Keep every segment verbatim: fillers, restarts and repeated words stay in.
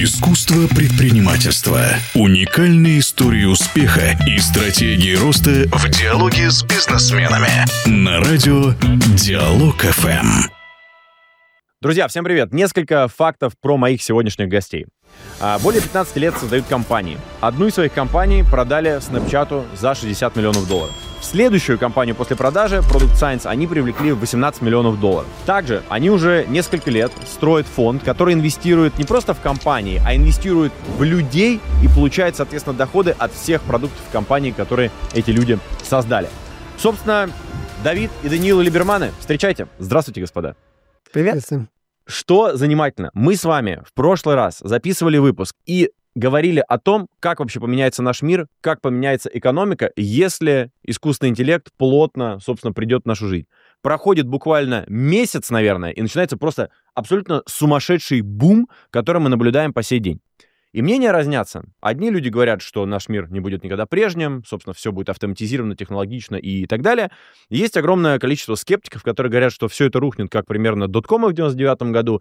Искусство предпринимательства. Уникальные истории успеха и стратегии роста в диалоге с бизнесменами. На радио Диалог эф эм. Друзья, всем привет! Несколько фактов про моих сегодняшних гостей. Более пятнадцати лет создают компании. Одну из своих компаний продали Snapchat за шестьдесят миллионов долларов. В следующую компанию после продажи, Product Science, они привлекли восемнадцать миллионов долларов. Также они уже несколько лет строят фонд, который инвестирует не просто в компании, а инвестирует в людей и получает, соответственно, доходы от всех продуктов компании, которые эти люди создали. Собственно, Давид и Даниил Либерманы, встречайте. Здравствуйте, господа. Привет. Что занимательно, мы с вами в прошлый раз записывали выпуск и говорили о том, как вообще поменяется наш мир, как поменяется экономика, если искусственный интеллект плотно, собственно, придет в нашу жизнь. Проходит буквально месяц, наверное, и начинается просто абсолютно сумасшедший бум, который мы наблюдаем по сей день. И мнения разнятся. Одни люди говорят, что наш мир не будет никогда прежним, собственно, все будет автоматизировано, технологично и так далее. Есть огромное количество скептиков, которые говорят, что все это рухнет, как примерно доткомы в девяносто девятом году,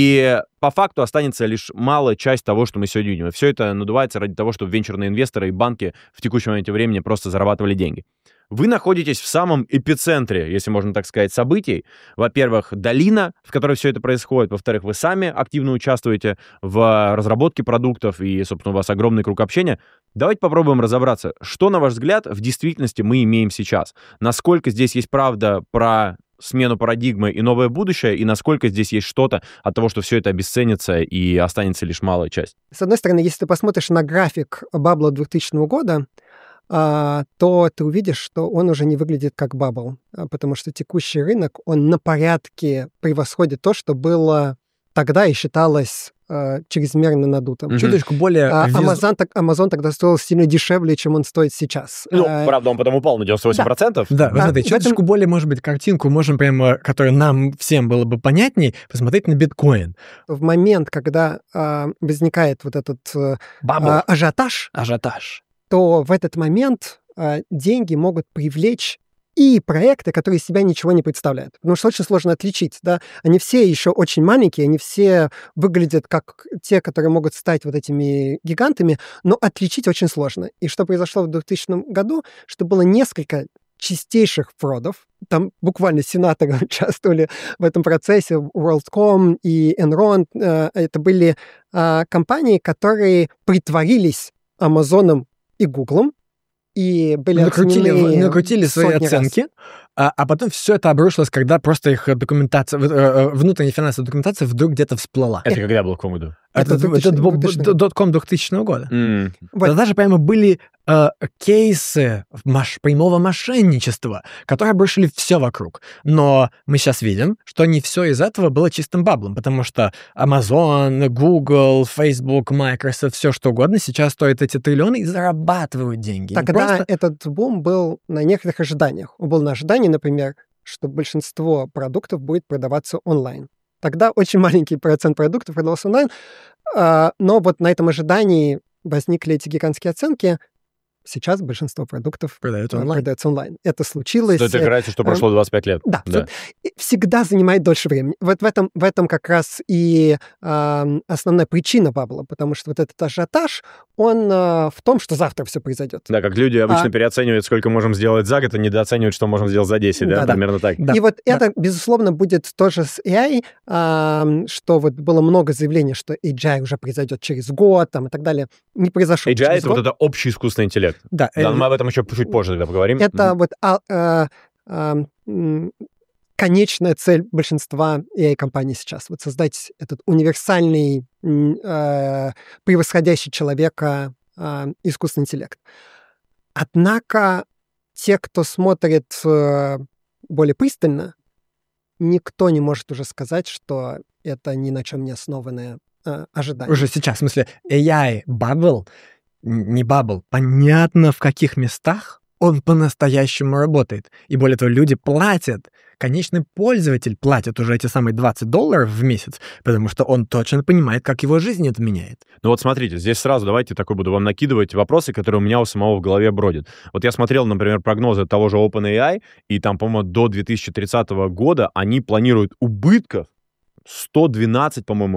и по факту останется лишь малая часть того, что мы сегодня видим. И все это надувается ради того, чтобы венчурные инвесторы и банки в текущем моменте времени просто зарабатывали деньги. Вы находитесь в самом эпицентре, если можно так сказать, событий. Во-первых, долина, в которой все это происходит. Во-вторых, вы сами активно участвуете в разработке продуктов, и, собственно, у вас огромный круг общения. Давайте попробуем разобраться, что, на ваш взгляд, в действительности мы имеем сейчас. Насколько здесь есть правда про смену парадигмы и новое будущее, и насколько здесь есть что-то от того, что все это обесценится и останется лишь малая часть. С одной стороны, если ты посмотришь на график бабла двухтысячного года, Uh, то ты увидишь, что он уже не выглядит как бабл, uh, потому что текущий рынок, он на порядке превосходит то, что было тогда и считалось uh, чрезмерно надутым. Mm-hmm. Чуточку более... Uh, Amazon, так, Amazon тогда стоил сильно дешевле, чем он стоит сейчас. Ну, uh, правда, он потом упал на девяносто восемь процентов. Да, да, смотри, uh, чуточку этом... более, может быть, картинку можем прямо, которая нам всем было бы понятней, посмотреть на биткоин. В момент, когда uh, возникает вот этот uh, uh, ажиотаж, ажиотаж, то в этот момент э, деньги могут привлечь и проекты, которые из себя ничего не представляют. Потому что очень сложно отличить, да. Они все еще очень маленькие, они все выглядят как те, которые могут стать вот этими гигантами, но отличить очень сложно. И что произошло в двухтысячном году, что было несколько чистейших фродов. Там буквально сенаторы участвовали в этом процессе, WorldCom и Enron. Э, это были э, компании, которые притворились Амазоном и Гуглом, и были накрутили, накрутили свои оценки, а, а потом все это обрушилось, когда просто их документация, внутренняя финансовая документация вдруг где-то всплыла. Это когда было, в каком году? Это, это, это дотком двухтысячного года. Mm. Вот. Тогда же прямо были э, кейсы маш, прямого мошенничества, которые обрушили все вокруг. Но мы сейчас видим, что не все из этого было чистым баблом, потому что Amazon, Google, Facebook, Microsoft, все что угодно сейчас стоят эти триллионы и зарабатывают деньги. Тогда просто... этот бум был на некоторых ожиданиях. Он был на ожидании, например, что большинство продуктов будет продаваться онлайн. Тогда очень маленький процент продуктов продавался онлайн, но вот на этом ожидании возникли эти гигантские оценки. Сейчас большинство продуктов продается онлайн. продается онлайн. Это случилось... Это играется, что прошло двадцать пять лет. Да. да. Всегда занимает дольше времени. Вот в этом, в этом как раз и э, основная причина бабла, потому что вот этот ажиотаж, он э, в том, что завтра все произойдет. Да, как люди обычно а... переоценивают, сколько можем сделать за год, и недооценивают, что можем сделать за десять, да? да Примерно да. так. Да. И вот да. это, безусловно, будет тоже с эй ай, э, что вот было много заявлений, что эй джи ай уже произойдет через год, там, и так далее. Не произошло. эй джи ай — это вот это общий искусственный интеллект. Да. да мы об этом еще чуть позже тогда поговорим. Это mm-hmm. вот а, а, а, конечная цель большинства эй ай-компаний сейчас. Вот создать этот универсальный, а, превосходящий человека а, искусственный интеллект. Однако те, кто смотрит а, более пристально, никто не может уже сказать, что это ни на чем не основанное а, ожидание. Уже сейчас, в смысле, эй ай-бабл, не бабл, понятно, в каких местах он по-настоящему работает. И более того, люди платят, конечный пользователь платит уже эти самые двадцать долларов в месяц, потому что он точно понимает, как его жизнь это меняет. Ну вот смотрите, здесь сразу давайте такой буду вам накидывать вопросы, которые у меня у самого в голове бродят. Вот я смотрел, например, прогнозы того же OpenAI, и там, по-моему, до две тысячи тридцатого года они планируют убытков сто двенадцать, по-моему,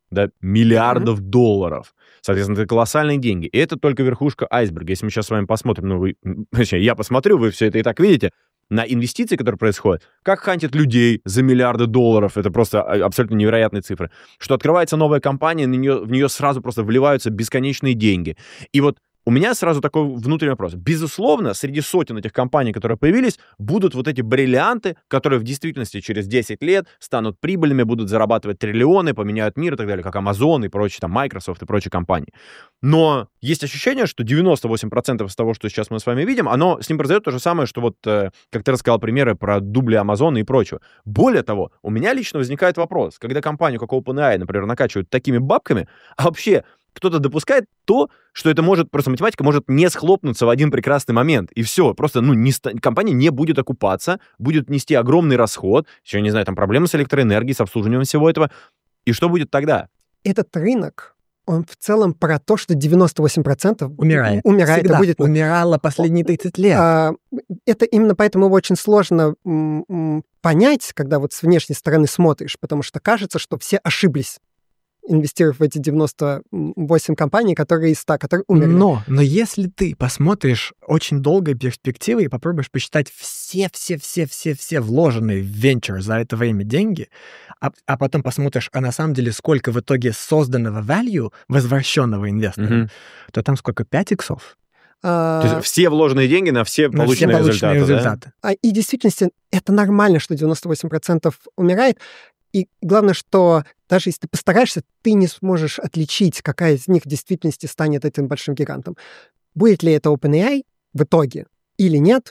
да, миллиардов mm-hmm. долларов. Соответственно, это колоссальные деньги. И это только верхушка айсберга. Если мы сейчас с вами посмотрим, ну, вы, точнее, я посмотрю, вы все это и так видите, на инвестиции, которые происходят, как хантят людей за миллиарды долларов, это просто абсолютно невероятные цифры, что открывается новая компания, на нее, в нее сразу просто вливаются бесконечные деньги. И вот у меня сразу такой внутренний вопрос. Безусловно, среди сотен этих компаний, которые появились, будут вот эти бриллианты, которые в действительности через десять лет станут прибыльными, будут зарабатывать триллионы, поменяют мир и так далее, как Amazon и прочие, там, Microsoft и прочие компании. Но есть ощущение, что девяносто восемь процентов из того, что сейчас мы с вами видим, оно с ним произойдет то же самое, что вот, э, как ты рассказал примеры про дубли Amazon и прочего. Более того, у меня лично возникает вопрос, когда компанию, как OpenAI, например, накачивают такими бабками, а вообще кто-то допускает то, что это может, просто математика может не схлопнуться в один прекрасный момент, и все, просто, ну, не, компания не будет окупаться, будет нести огромный расход, еще, не знаю, там, проблемы с электроэнергией, с обслуживанием всего этого, и что будет тогда? Этот рынок, он в целом про то, что девяносто восемь процентов умирает. Умирает Всегда и будет... умирало последние тридцать лет. А, это именно поэтому его очень сложно м, м, понять, когда вот с внешней стороны смотришь, потому что кажется, что все ошиблись, инвестировав в эти девяносто восемь компаний, которые из ста, которые умерли. Но, но если ты посмотришь очень долгой перспективы и попробуешь посчитать все-все-все-все-все вложенные в венчур за это время деньги, а, а потом посмотришь, а на самом деле сколько в итоге созданного value, возвращенного инвесторам, mm-hmm. то там сколько? пять иксов. А... То есть все вложенные деньги на все на полученные, все полученные результаты. результаты. Да? И в действительности это нормально, что девяносто восемь процентов умирает. И главное, что даже если ты постараешься, ты не сможешь отличить, какая из них в действительности станет этим большим гигантом. Будет ли это OpenAI в итоге или нет,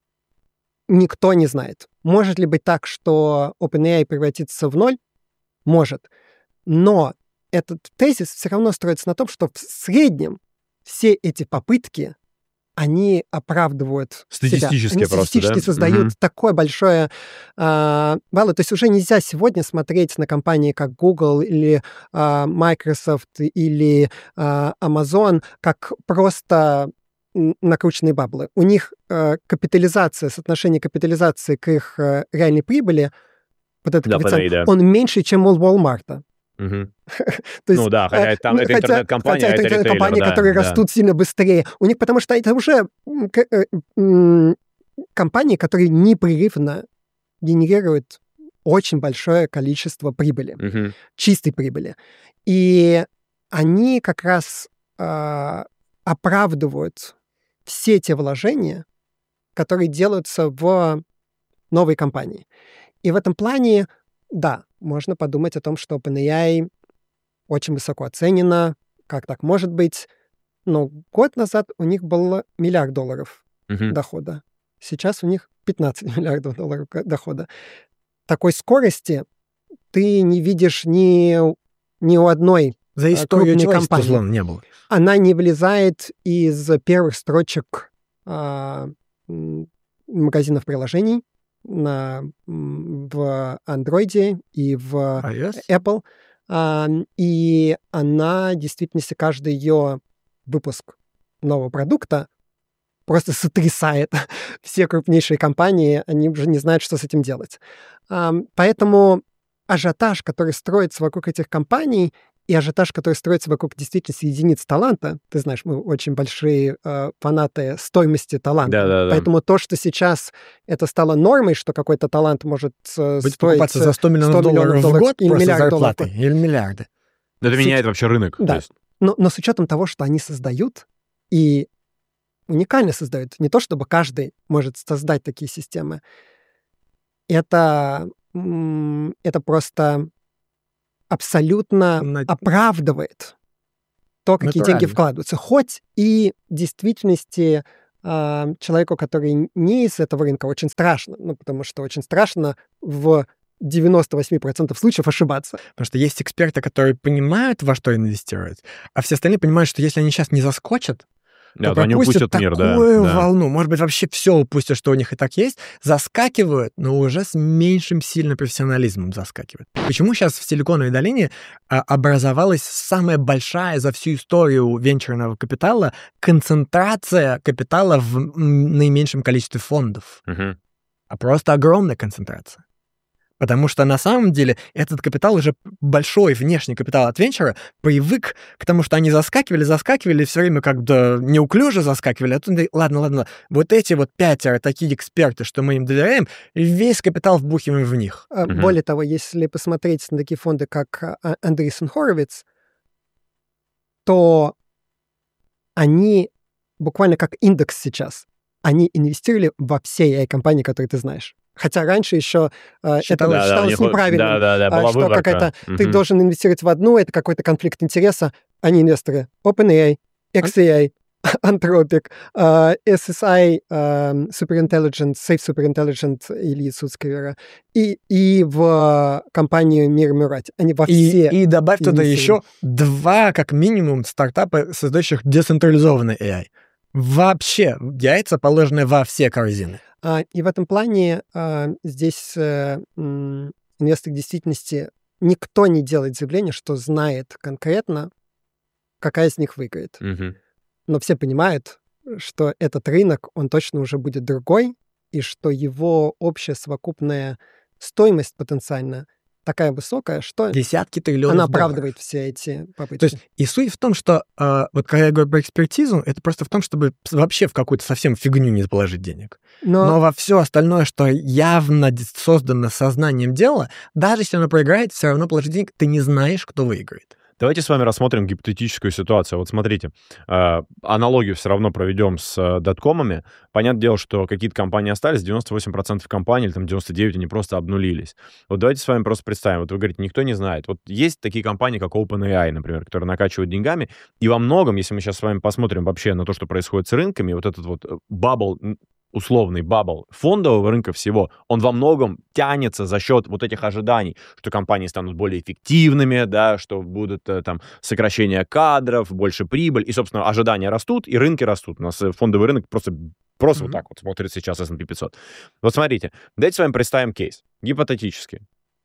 никто не знает. Может ли быть так, что OpenAI превратится в ноль? Может. Но этот тезис все равно строится на том, что в среднем все эти попытки, они оправдывают статистически себя. Они просто, статистически да? создают Угу. такое большое э, value. То есть уже нельзя сегодня смотреть на компании, как Google или э, Microsoft или э, Amazon, как просто накрученные баблы. У них э, капитализация, соотношение капитализации к их э, реальной прибыли, вот этот Да, коэффициент, да. он меньше, чем у Walmart. Угу. То есть, ну да, хотя там это интернет-компания, хотя а это это ритейлер, компании, да, которые да. растут сильно быстрее. У них, потому что это уже компании, которые непрерывно генерируют очень большое количество прибыли, угу. чистой прибыли. И они как раз э, оправдывают все те вложения, которые делаются в новые компании. И в этом плане, да, можно подумать о том, что OpenAI очень высоко оценена, как так может быть. Но год назад у них было миллиард долларов uh-huh. дохода. Сейчас у них пятнадцать миллиардов долларов дохода. Такой скорости ты не видишь ни, ни у одной За историю крупной компании. Злом не было. Она не вылезает из первых строчек а, магазинов приложений на, в Android и в iOS? Apple. А, и она, действительно, каждый ее выпуск нового продукта просто сотрясает все крупнейшие компании, они уже не знают, что с этим делать. А, поэтому ажиотаж, который строится вокруг этих компаний, и ажиотаж, который строится вокруг действительно единиц таланта, ты знаешь, мы очень большие э, фанаты стоимости таланта. Да, да, да. Поэтому то, что сейчас это стало нормой, что какой-то талант может э, Будет стоить покупаться за сто миллионов, сто миллионов долларов в год или просто миллиард зарплаты, долларов. или миллиарды. Но это Сеч... меняет вообще рынок. Да, то есть... но, но с учетом того, что они создают, и уникально создают, не то чтобы каждый может создать такие системы, это, это просто... абсолютно На... оправдывает то, какие Натурально. деньги вкладываются. Хоть и в действительности э, человеку, который не из этого рынка, очень страшно. Ну, потому что очень страшно в девяносто восемь процентов случаев ошибаться. Потому что есть эксперты, которые понимают, во что инвестировать, а все остальные понимают, что если они сейчас не заскочат, Да, то они пропустят упустят мир, да, такую да. волну. Может быть, вообще все упустят, что у них и так есть. Заскакивают, но уже с меньшим сильно профессионализмом заскакивают. Почему сейчас в Силиконовой долине а, образовалась самая большая за всю историю венчурного капитала концентрация капитала в м, наименьшем количестве фондов? Угу. А просто огромная концентрация. Потому что на самом деле этот капитал, уже большой внешний капитал от венчура, привык к тому, что они заскакивали, заскакивали, все время как-то неуклюже заскакивали. А тут, ладно, ладно, вот эти вот пятеро такие эксперты, что мы им доверяем, и весь капитал вбухиваем в них. Mm-hmm. Более того, если посмотреть на такие фонды, как Andreessen Horowitz, то они буквально как индекс сейчас. Они инвестировали во все эй ай-компании, которые ты знаешь. Хотя раньше еще э, это да, считалось да, неправильным, да, да, да, была что выборка. какая-то, угу. ты должен инвестировать в одну, это какой-то конфликт интереса. Они инвесторы OpenAI, икс эй ай, Anthropic, uh, эс эс ай, uh, Superintelligent, Safe Superintelligent или Судскавера, и, и в компанию Мир Мурати. Они во и, все... И добавь туда еще два, как минимум, стартапа, создающих децентрализованный эй ай. Вообще, яйца положены во все корзины. Uh, и в этом плане uh, здесь uh, um, инвестор в действительности никто не делает заявление, что знает конкретно, какая из них выиграет. Mm-hmm. Но все понимают, что этот рынок, он точно уже будет другой, и что его общая совокупная стоимость потенциально такая высокая, что десятки триллионов она долларов. Оправдывает все эти попытки. То есть и суть в том, что э, вот когда я говорю про экспертизу, это просто в том, чтобы вообще в какую-то совсем фигню не положить денег. Но, Но во все остальное, что явно создано сознанием дела, даже если оно проиграет, все равно положить денег, ты не знаешь, кто выиграет. Давайте с вами рассмотрим гипотетическую ситуацию. Вот смотрите, э, аналогию все равно проведем с э, доткомами. Понятное дело, что какие-то компании остались, девяносто восемь процентов компаний, или там девяносто девять процентов, они просто обнулились. Вот давайте с вами просто представим. Вот вы говорите, никто не знает. Вот есть такие компании, как OpenAI, например, которые накачивают деньгами, и во многом, если мы сейчас с вами посмотрим вообще на то, что происходит с рынками, вот этот вот бабл, условный бабл фондового рынка всего, он во многом тянется за счет вот этих ожиданий, что компании станут более эффективными, да, что будут там сокращение кадров, больше прибыль, и, собственно, ожидания растут, и рынки растут. У нас фондовый рынок просто, просто mm-hmm. вот так вот смотрит сейчас эс энд пи пятьсот. Вот смотрите, давайте с вами представим кейс, гипотетически.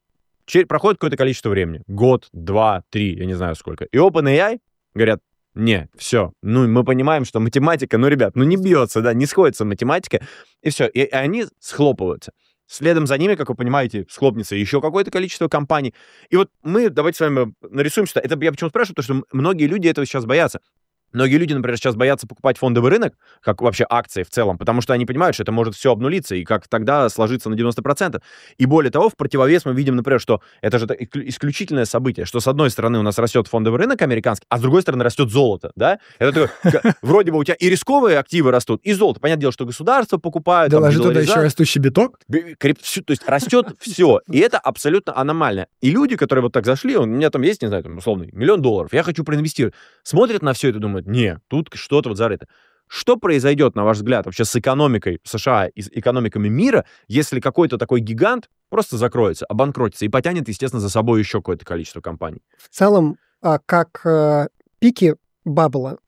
Проходит какое-то количество времени, год, два, три, я не знаю сколько, и OpenAI говорят, не, все. Ну, мы понимаем, что математика, ну, ребят, ну, не бьется, да, не сходится математика, и все. И, и они схлопываются. Следом за ними, как вы понимаете, схлопнется еще какое-то количество компаний. И вот мы, давайте с вами нарисуем что-то. Это я почему спрашиваю, потому что многие люди этого сейчас боятся. Многие люди, например, сейчас боятся покупать фондовый рынок, как вообще акции в целом, потому что они понимают, что это может все обнулиться, и как тогда сложиться на девяносто процентов. И более того, в противовес мы видим, например, что это же исключительное событие, что с одной стороны у нас растет фондовый рынок американский, а с другой стороны растет золото, да? Это такое, вроде бы у тебя и рисковые активы растут, и золото. Понятное дело, что государство покупает. Доложи туда еще растущий биток. То есть растет все, и это абсолютно аномально. И люди, которые вот так зашли, у меня там есть, не знаю, там, условный миллион долларов, я хочу проинвестировать, смотрят на все это и думают, не, тут что-то вот зарыто. Что произойдет, на ваш взгляд, вообще с экономикой США и с экономиками мира, если какой-то такой гигант просто закроется, обанкротится и потянет, естественно, за собой еще какое-то количество компаний? В целом, как пики бабла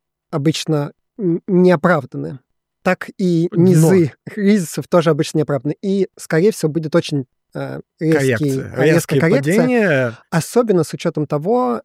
обычно неоправданы, так и низы Но. кризисов тоже обычно неоправданы. И, скорее всего, будет очень резкий, коррекция. резкая коррекция, падения. Особенно с учетом того,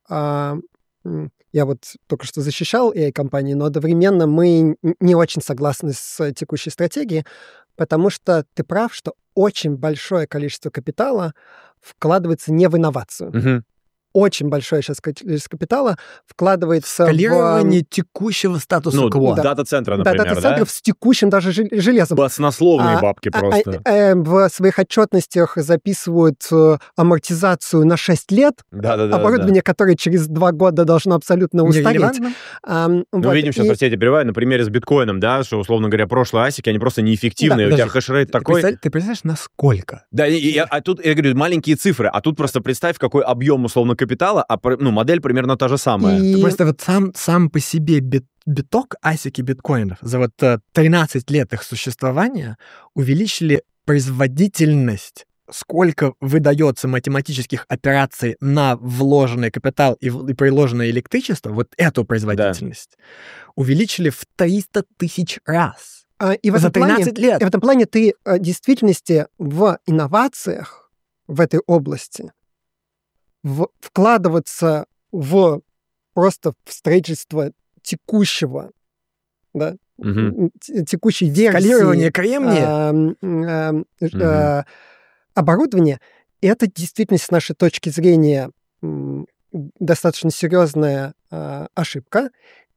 я вот только что защищал эй ай-компании, но одновременно мы не очень согласны с текущей стратегией, потому что ты прав, что очень большое количество капитала вкладывается не в инновацию. Угу. Очень большое сейчас количество капитала вкладывается в... скалирование текущего статуса ну, кво. Да, дата-центра, например, да? Дата-центров да? с текущим даже железом. Баснословные а, бабки а, просто. А, а, в своих отчетностях записывают амортизацию на шесть лет, да, да, да, оборудование, да. которое через два года должно абсолютно устареть. А, Мы вот, видим сейчас, и... простите, я перебиваю, на примере с биткоином, да, что, условно говоря, прошлые асики, они просто неэффективные, да, у тебя хэшрейт такой... Представь, ты представляешь, насколько? Да, и, и, а тут, я говорю, маленькие цифры, а тут просто представь, какой объем, условно, капитала, а ну, модель примерно та же самая. И... Ты просто вот сам, сам по себе бит, биток, асики биткоинов, за вот тринадцать лет их существования увеличили производительность, сколько выдается математических операций на вложенный капитал и, и приложенное электричество, вот эту производительность, да. увеличили в триста тысяч раз. А, и в за тринадцать плане, лет. И в этом плане ты в действительности в инновациях в этой области в, вкладываться в просто в строительство текущего, да, угу. текущей версии скалирование кремния, э, э, э, оборудования это действительно, с нашей точки зрения, м, достаточно серьезная а, ошибка.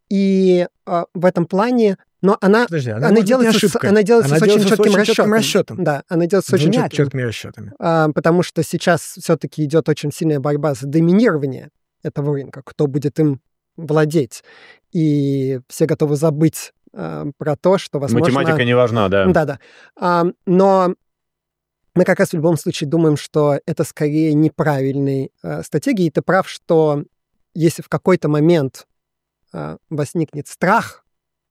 И а, в этом плане, но она, Подожди, она, она, может быть, не делается, с, ошибкой. она делается Она с очень делается с четким очень четким расчетом. расчетом. Да, она делается с очень Двумя четким. четкими расчетами. А, потому что сейчас все-таки идет очень сильная борьба за доминирование этого рынка, кто будет им владеть. И все готовы забыть а, про то, что, возможно... Математика не важна, да. Да-да. А, но мы как раз в любом случае думаем, что это скорее неправильной а, стратегией. И ты прав, что если в какой-то момент а, возникнет страх,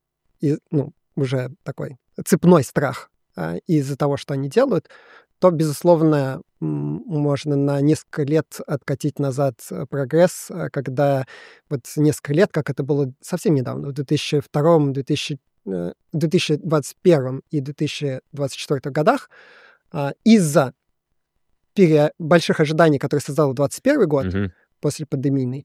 и, ну, уже такой цепной страх а, из-за того, что они делают, то, безусловно, м, можно на несколько лет откатить назад э, прогресс, а, когда вот несколько лет, как это было совсем недавно, в две тысячи втором, две тысячи, э, две тысячи двадцать первом и две тысячи двадцать четвёртом годах, а, из-за пере- больших ожиданий, которые создал двадцать первый год Мгм. после пандемийной,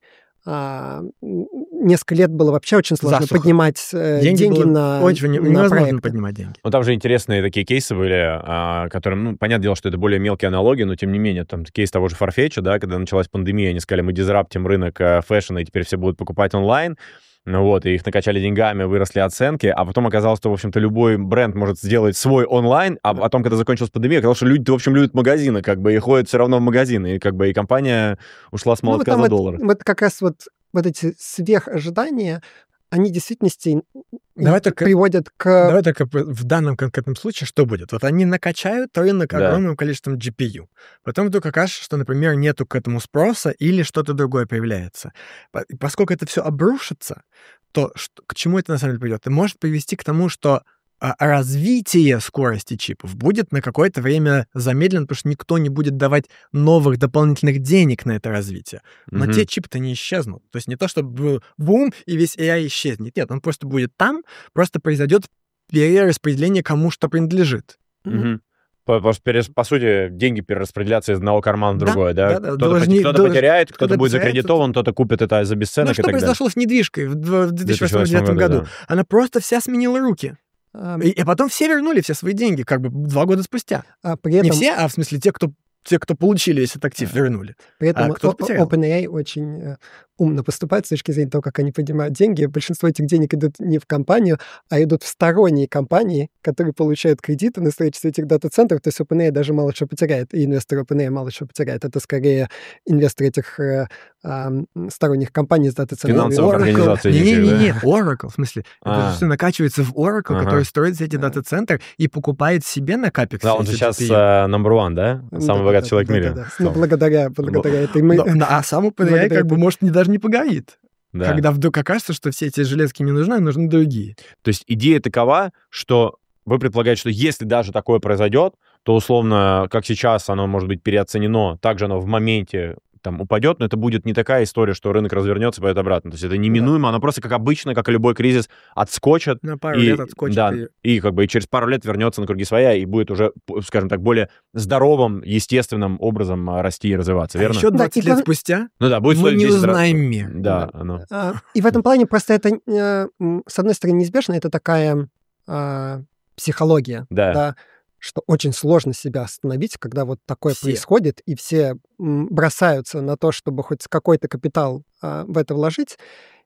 а, м, несколько лет было вообще очень сложно Засуха. поднимать э, Деньги, деньги было на, очень не- на невозможно проекты. поднимать деньги. Ну, там же интересные такие кейсы были, а, которым, ну, понятное дело, что это более мелкие аналогии, но тем не менее, там кейс того же Farfetch, да, когда началась пандемия, они сказали, мы дизраптим рынок э, фэшна, и теперь все будут покупать онлайн. Ну вот, и их накачали деньгами, выросли оценки, а потом оказалось, что, в общем-то, любой бренд может сделать свой онлайн, а потом, когда закончилась пандемия, оказалось, что люди, в общем, любят магазины, как бы, и ходят все равно в магазины, и как бы и компания ушла с Ну, вот молотка там за вот, доллар. вот как раз вот, вот эти сверхожидания, они в действительности Давай только- приводят к... Давай только п- в данном конкретном случае что будет? Вот они накачают рынок Да. огромным количеством джи пи ю. Потом вдруг окажется, что, например, нету к этому спроса или что-то другое появляется. По- и Поскольку это все обрушится, то что- к чему это на самом деле приведет? Это может привести к тому, что а, развитие скорости чипов будет на какое-то время замедлено, потому что никто не будет давать новых дополнительных денег на это развитие. Но Мгм. те чипы-то не исчезнут. То есть не то, чтобы был бум, и весь эй ай исчезнет. Нет, он просто будет там, просто произойдет перераспределение, кому что принадлежит. Мгм. По, по, перес- по сути, деньги перераспределятся из одного кармана в Да, другой, да? да, да, Кто-то, должни- поте- кто-то долж- потеряет, кто-то кто-то будет потеряет, закредитован, кто-то купит это за Ну, бесценок а и что так далее. произошло с недвижкой в дв- в две тысячи восьмом-две тысячи девятом году, году? Она просто вся сменила руки. а, И, и потом все вернули все свои деньги, как бы два года спустя. а при Не этом, все, а в смысле те, кто, те, кто получили весь этот актив, вернули. при этом а кто-то О- потерял. OpenAI очень э, умно поступает с точки зрения того, как они поднимают деньги. Большинство этих денег идут не в компанию, а идут в сторонние компании, которые получают кредиты на строительство этих дата-центров. То есть OpenAI даже мало что потеряет, и инвесторы OpenAI мало что потеряют. Это скорее инвесторы этих э, ам, сторонних компаний с дата-центрами. Финансовых Oracle. организаций. Не-не-не, Oracle, в смысле, А. это все накачивается в Oracle, Ага. который строит все эти Да. дата-центры и покупает себе на капекс. Да, он эти же сейчас джи пи ю. э, number one, да? Да, Самый да, богатый да, человек да, в мире. да, да. в Ну, том. благодаря, благодаря этой... Мы, Но- но- а сам OpenAI Благодаря как бы этому. может не- даже не погорит. Да. Когда вдруг окажется, что все эти железки не нужны, а нужны другие. То есть идея такова, что вы предполагаете, что если даже такое произойдет, то условно, как сейчас оно может быть переоценено, также оно в моменте там упадет, но это будет не такая история, что рынок развернется и пойдет обратно. То есть это неминуемо, оно просто как обычно, как и любой кризис, отскочит. На пару и, лет отскочит. да, и- и как бы и через пару лет вернется на круги своя и будет уже, п- скажем так, более здоровым, естественным образом а, расти и развиваться, А верно? еще Да, двадцать и лет глав- спустя Ну да, будет мы стоить не десять раз- узнаем мир. Да, оно. А, И в этом плане просто это, э, м, с одной стороны, неизбежно, это такая а, психология, Да. да, что очень сложно себя остановить, когда вот такое Все. происходит, и все м, бросаются на то, чтобы хоть какой-то капитал а, в это вложить.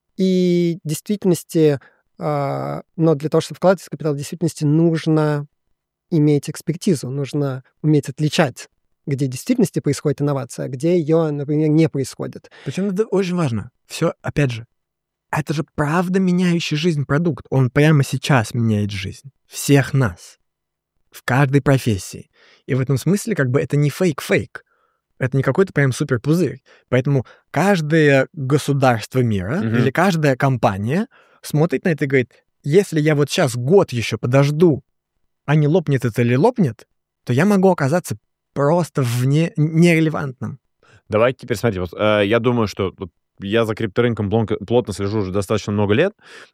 И в действительности, а, но для того, чтобы вкладывать в капитал, в действительности нужно иметь экспертизу, нужно уметь отличать, где в действительности происходит инновация, а где ее, например, не происходит. Причем это очень важно. Все, опять же, это же правда меняющий жизнь продукт. Он прямо сейчас меняет жизнь всех нас. В каждой профессии. И в этом смысле как бы это не фейк-фейк. Это не какой-то прям супер пузырь. Поэтому каждое государство мира Мгм. или каждая компания смотрит на это и говорит, если я вот сейчас год еще подожду, а не лопнет это или лопнет, то я могу оказаться просто вне нерелевантным. Давайте теперь смотрите, вот, э, я думаю, что вот я за крипторынком плотно, плотно слежу уже достаточно много лет,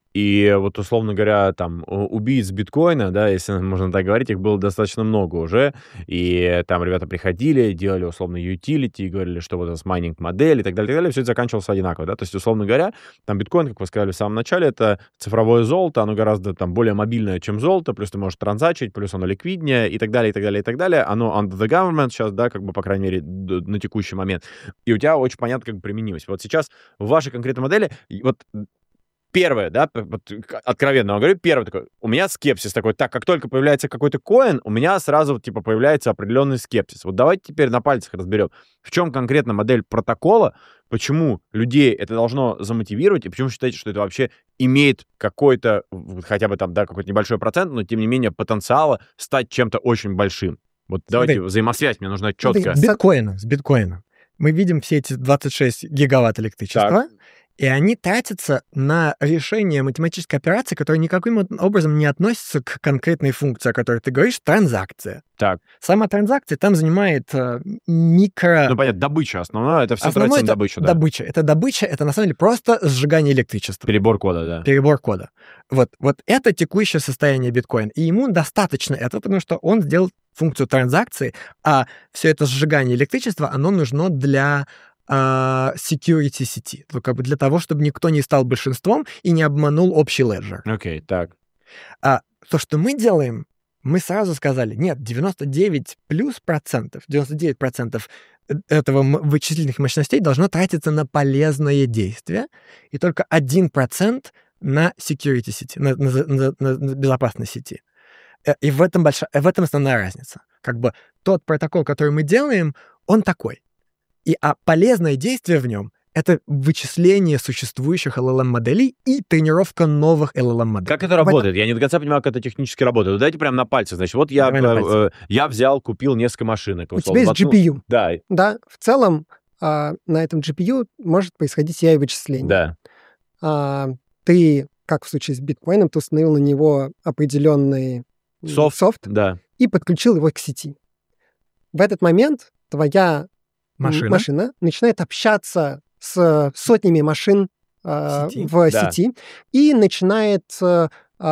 и вот, условно говоря, там, убийц биткоина, да, если можно так говорить, их было достаточно много уже, и там ребята приходили, делали, условно, utility, говорили, что вот у нас майнинг-модель и так далее, и так далее, все это заканчивалось одинаково, да, то есть, условно говоря, там биткоин, как вы сказали в самом начале, это цифровое золото, оно гораздо там более мобильное, чем золото, плюс ты можешь транзачить, плюс оно ликвиднее и так далее, и так далее, и так далее, оно under the government сейчас, да, как бы, по крайней мере, на текущий момент, и у тебя очень понятно, как бы применимость. Вот сейчас в вашей конкретной модели, вот первое, да, вот, откровенно вам говорю, первое такое, у меня скепсис такой, так, как только появляется какой-то коин, у меня сразу, типа, появляется определенный скепсис. Вот давайте теперь на пальцах разберем, в чем конкретно модель протокола, почему людей это должно замотивировать, и почему считаете, что это вообще имеет какой-то, хотя бы там, да, какой-то небольшой процент, но, тем не менее, потенциала стать чем-то очень большим. Вот давайте Смотри, взаимосвязь, мне нужна четкая. с биткоина, с биткоина. Мы видим все эти двадцать шесть гигаватт электричества, Так. и они тратятся на решение математической операции, которая никаким образом не относится к конкретной функции, о которой ты говоришь, транзакция. Так. Сама транзакция там занимает э, микро... Ну, понятно, добыча основная, это все Основное тратится на это добычу, да. добыча. Это добыча, это на самом деле просто сжигание электричества. Перебор кода, да. Перебор кода. Вот, вот это текущее состояние биткоина. И ему достаточно этого, потому что он сделал функцию транзакции, а все это сжигание электричества, оно нужно для uh, security сети. Ну, как бы для того, чтобы никто не стал большинством и не обманул общий леджер. Окей, okay, так. А то, что мы делаем, мы сразу сказали, нет, девяносто девять плюс процентов, девяносто девять процентов этого вычислительных мощностей должно тратиться на полезное действие, и только один процент на security сети, на, на, на, на безопасность сети. И в этом, большая, в этом основная разница. Как бы тот протокол, который мы делаем, он такой. И, а полезное действие в нем — это вычисление существующих эл эл эм-моделей и тренировка новых эл эл эм-моделей. Как это работает? Я не до конца понимаю, как это технически работает. Давайте прямо на пальцах. Значит, вот я, э, я взял, купил несколько машинок. У тебя есть воткнул... джи пи ю. Да. Да, в целом а, на этом джи пи ю может происходить эй ай-вычисление. Да. А, ты, как в случае с биткоином, ты установил на него определенный софт, софт да. и подключил его к сети. В этот момент твоя машина, машина начинает общаться с сотнями машин э, сети. в Да. сети и начинает, э,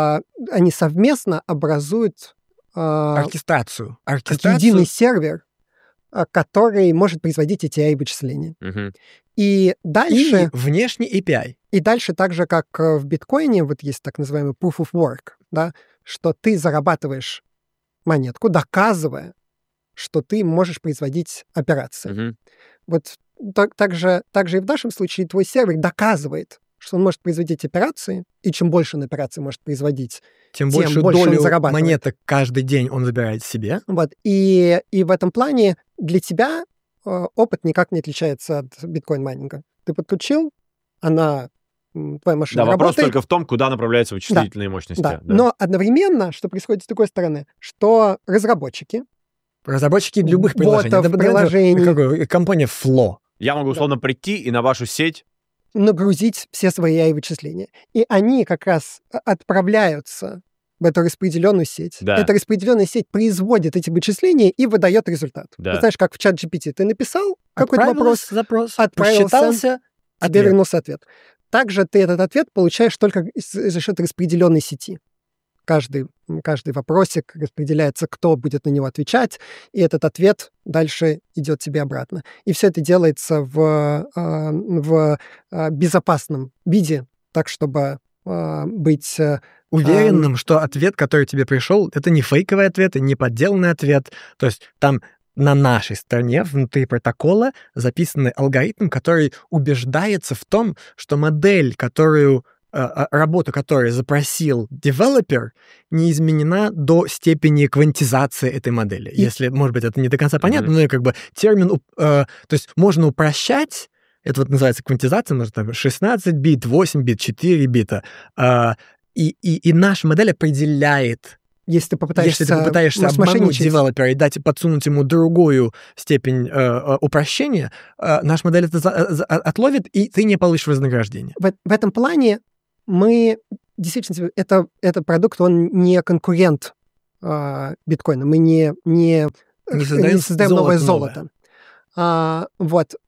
они совместно образуют э, оркестрацию. как оркестрацию. единый сервер, э, который может производить эти эй ай-вычисления. Угу. И дальше... И внешний эй пи ай. И дальше, так же, как в биткоине, вот есть так называемый proof of work, да, что ты зарабатываешь монетку, доказывая, что ты можешь производить операции. Угу. Вот так, так, же, так же и в нашем случае твой сервер доказывает, что он может производить операции, и чем больше он операций может производить, Тем, тем больше больше он долю зарабатывает. монеток каждый день он забирает себе. Вот. И, и в этом плане для тебя э, опыт никак не отличается от биткоин-майнинга. Ты подключил, она, м, твоя машина Да, вопрос работает. только в том, куда направляются вычислительные мощности. Да. Да. Но одновременно, что происходит с другой стороны, что разработчики, Разработчики любых приложений. ботов, Да, да, приложений, какой- компания Flow. Я могу условно прийти и на вашу сеть. нагрузить все свои эй ай-вычисления. И они как раз отправляются в эту распределенную сеть. Да. Эта распределенная сеть производит эти вычисления и выдает результат. Да. Ты знаешь, как в чат джи пи ти ты написал какой-то вопрос, запрос, отправился, посчитался, тебе ответ. вернулся ответ. Также ты этот ответ получаешь только за счет распределенной сети. Каждый, каждый вопросик распределяется, кто будет на него отвечать, и этот ответ дальше идет тебе обратно. И все это делается в, в безопасном виде, так, чтобы быть... Уверенным, что ответ, который тебе пришел, это не фейковый ответ и не подделанный ответ. То есть там на нашей стороне, внутри протокола, записанный алгоритм, который убеждается в том, что модель, которую работу, которую запросил девелопер, не изменена до степени квантизации этой модели. И... Если, может быть, это не до конца понятно, mm-hmm. но как бы термин... Э, то есть можно упрощать, это вот называется квантизация, может, там шестнадцать бит, восемь бит, четыре бита, э, и, и, и наша модель определяет, если ты попытаешься, если ты попытаешься обмануть девелопера и дать, подсунуть ему другую степень э, упрощения, э, наша модель это за, за, отловит, и ты не получишь вознаграждение. В, в этом плане мы действительно, это, это продукт, он не конкурент э, биткоина. Мы не, не, не создаем, не создаем золото новое золото. А, вот.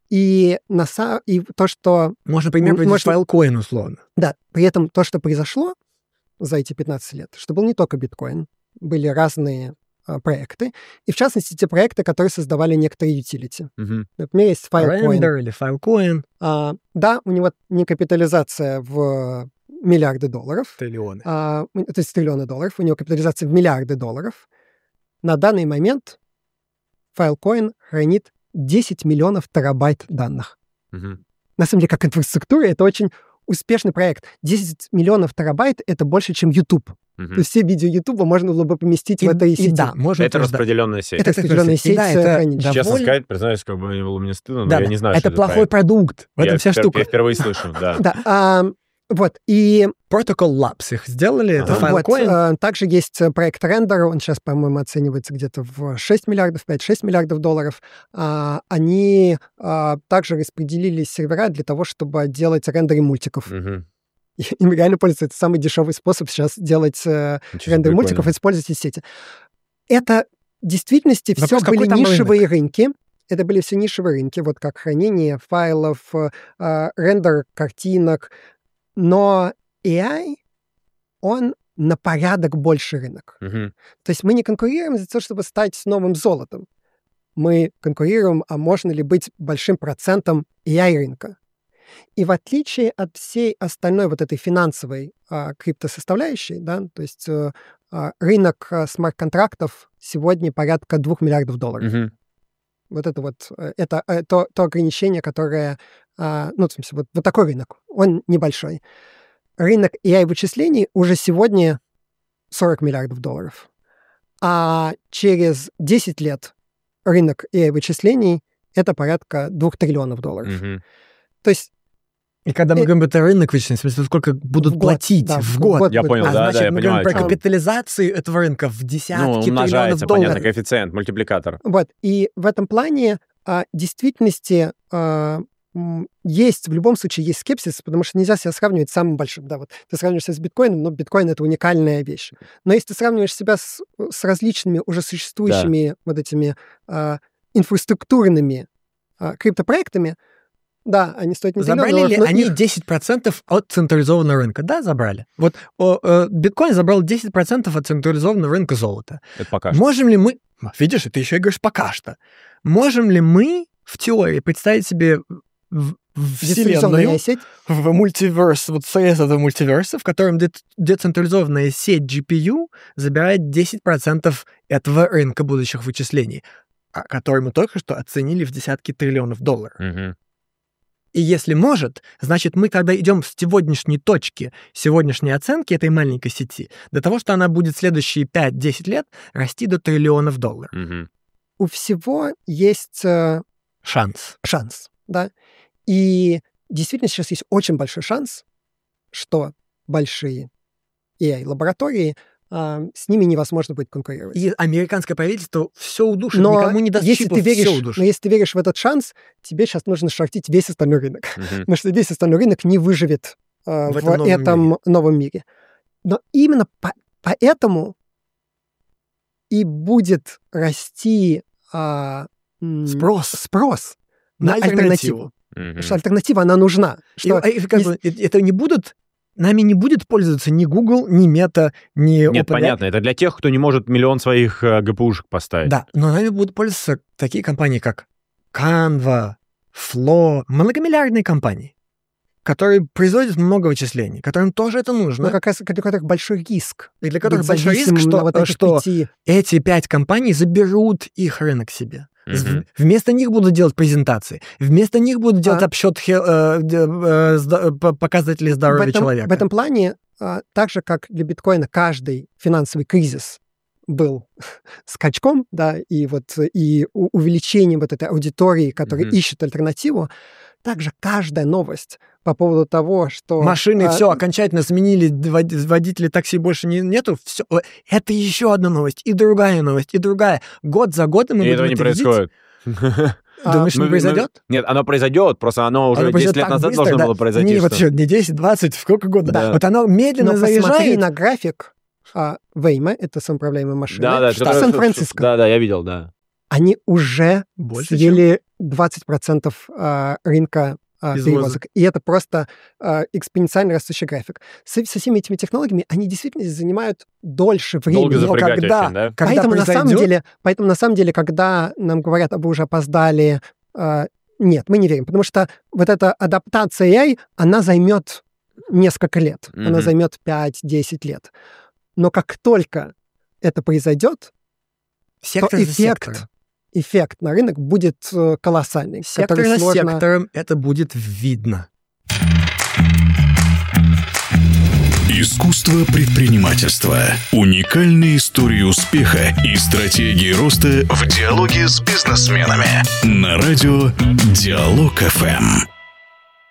И, на, са- и то, что... Можно пример приводить Можно- Filecoin, условно. Да, при этом то, что произошло за эти пятнадцать лет, что был не только биткоин, были разные а, проекты, и в частности те проекты, которые создавали некоторые utility. Мгм. Например, есть Filecoin. Render или Filecoin. А, да, у него не капитализация в миллиарды долларов, Триллионы. а, у- то есть триллионы долларов, у него капитализация в миллиарды долларов. На данный момент Filecoin хранит десять миллионов терабайт данных. Мгм. На самом деле, как инфраструктура, это очень успешный проект. десять миллионов терабайт — это больше, чем YouTube. Мгм. То есть все видео YouTube можно было бы поместить И, в этой и сети. да, можно Это утверждать. распределенная сеть. Это распределенная И сеть да, э, это хранилища. довольно- Честно сказать, признаюсь, как бы мне было мне стыдно, но Да, я да. не знаю, это что это плохой проект. продукт. В этом Я вся впер- штука. Я впервые слышу, да. Да, а, вот, и Protocol Labs их сделали, это Ага. вот, Filecoin. а, также есть э, проект Render, он сейчас, по-моему, оценивается где-то в шесть миллиардов, пять-шесть миллиардов долларов. А, они а, также распределили сервера для того, чтобы делать рендеры мультиков. Мгм. Им реально пользуется. Это самый дешевый способ сейчас делать э, Ничего себе, рендер прикольно. мультиков, использовать эти сети. Это в действительности все Вопрос, какой были там нишевые рынки. Это были все нишевые рынки, вот как хранение файлов, э, э, рендер картинок. Но эй ай, он на порядок больше рынок. Мгм. То есть мы не конкурируем за то, чтобы стать новым золотом. Мы конкурируем, а можно ли быть большим процентом эй ай-рынка. И в отличие от всей остальной вот этой финансовой а, криптосоставляющей, да, то есть э, а, рынок а, смарт-контрактов сегодня порядка двух миллиардов долларов. Мгм. Вот это вот, э, это э, то, то ограничение, которое, а, ну, в смысле, вот, вот такой рынок, он небольшой. Рынок эй ай-вычислений уже сегодня сорок миллиардов долларов. А через десять лет рынок эй ай-вычислений — это порядка двух триллионов долларов. Мгм. То есть И когда мы э, говорим, это рынок вычисления, в смысле, сколько будут в год, платить да, в год. Я будет понял, А платить. да, значит, да, я мы понимаю, говорим про о чём. капитализацию этого рынка в десятки Ну, триллионов умножается, долларов. понятно, коэффициент, мультипликатор. Вот, и в этом плане а, действительности а, м, есть, в любом случае, есть скепсис, потому что нельзя себя сравнивать с самым большим. Да, вот ты сравниваешься с биткоином, но биткоин — это уникальная вещь. Но если ты сравниваешь себя с, с различными уже существующими вот этими а, инфраструктурными а, криптопроектами, да, они стоят не триллион Забрали долларов, ли но они их- десять процентов от централизованного рынка? Да, забрали. Вот о, э, биткоин забрал десять процентов от централизованного рынка золота. Это пока что. Можем ли мы... Видишь, ты еще и говоришь «пока что». Можем ли мы в теории представить себе в- в децентрализованная вселенную, сеть. в мультиверс, вот срез этого мультиверса, в котором де- децентрализованная сеть джи пи ю забирает десять процентов этого рынка будущих вычислений, а который мы только что оценили в десятки триллионов долларов. Мгм. И если может, значит, мы когда идем с сегодняшней точки, сегодняшней оценки этой маленькой сети, до того, что она будет следующие пять-десять лет расти до триллионов долларов. Мгм. У всего есть э, Шанс. шанс, да. И действительно сейчас есть очень большой шанс, что большие эй ай-лаборатории, а, с ними невозможно будет конкурировать. И американское правительство все удушит, но никому не даст если чипов, ты веришь, все удушит. но если ты веришь в этот шанс, тебе сейчас нужно шортить весь остальной рынок. Мгм. Потому что весь остальной рынок не выживет а, В в, этом новом этом новом мире. Но именно по- поэтому и будет расти а, м, Спрос спрос на на альтернативу. альтернативу. Мгм. Потому что альтернатива, она нужна. И, Что а, и как если- бы, э- это не будут, нами не будет пользоваться ни Google, ни Meta, ни Нет, OpenAI. понятно, это для тех, кто не может миллион своих э, ГПУшек поставить. Да, но нами будут пользоваться такие компании, как Canva, Flow, многомиллиардные компании, которые производят много вычислений, которым тоже это нужно, но как раз для которых большой риск. и для которых быть большой риск, зависимым что, на вот этих что пяти. эти пять компаний заберут их рынок себе. З- Мгм. Вместо них будут делать презентации, вместо них будут делать А. обсчет хе- э, д- э, зда- п- показателей В здоровья этом, человека. в этом плане, а, так же, как для биткоина каждый финансовый кризис был скачком, да, и вот и у- увеличением вот этой аудитории, которая Мгм. ищет альтернативу, также каждая новость по поводу того, что... Машины а, все окончательно сменили, вод- водителей такси больше не, нету. Все, это еще одна новость, и другая новость, и другая. Год за годом мы И будем этого не это видеть. происходит. а, Думаешь, Мы- не мы- произойдет? Нет, оно произойдет, просто оно уже Оно десять произойдет лет так назад быстро, должно да. было произойти. Не, вот что- еще не десять, двадцать, сколько год. Да. Вот оно медленно Но посмотри заезжает. на график а, Waymo, это самоуправляемая машина, Да, да, штат который- Сан-Франциско. Да, да, я видел, да. они уже Больше, съели двадцать процентов а, рынка а, Извозок. перевозок. И это просто а, экспоненциально растущий график. Со, со всеми этими технологиями они действительно занимают дольше времени. Долго Но запрягать когда, очень, да? Когда поэтому, на самом произойдет- деле, поэтому на самом деле, когда нам говорят, а вы уже опоздали, а, нет, мы не верим. Потому что вот эта адаптация эй ай, она займет несколько лет. Она Мгм. займет пять-десять лет. Но как только это произойдет, Сектор то за эффект, сектором. эффект на рынок будет э, колоссальный. Сектор который за сложно- сектором это будет видно. Искусство предпринимательства. Уникальные истории успеха и стратегии роста в диалоге с бизнесменами. На радио Диалог эф эм.